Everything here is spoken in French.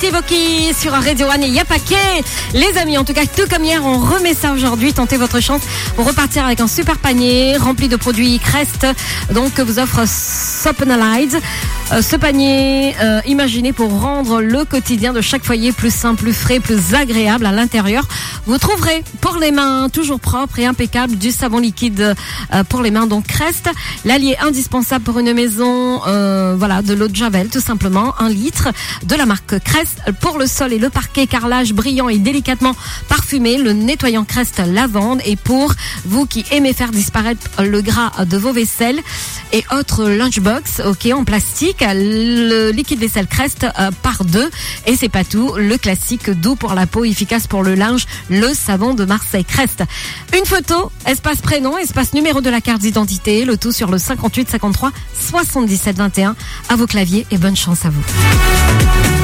Steve Aoki sur Radio One et Yapake. Les amis, en tout cas, tout comme hier, on remet ça aujourd'hui. Tentez votre chance pour repartir avec un super panier rempli de produits Crest. Donc, que vous offre Sopenalize. Ce panier imaginé pour rendre le quotidien de chaque foyer plus simple, plus frais, plus agréable à l'intérieur. Vous trouverez pour les mains toujours propre et impeccable du savon liquide pour les mains, donc Crest, l'allié indispensable pour une maison, de l'eau de Javel tout simplement, 1 litre de la marque Crest pour le sol et le parquet, carrelage brillant et délicatement parfumé, le nettoyant Crest lavande. Et pour vous qui aimez faire disparaître le gras de vos vaisselles et autres lunchbox, en plastique, le liquide vaisselle Crest par 2. Et c'est pas tout, le classique doux pour la peau, efficace pour le linge, le savon de Marseille Crest. Une photo, espace prénom, espace numéro de la carte d'identité, le tout sur le 58 53 77 21. À vos claviers et bonne chance à vous.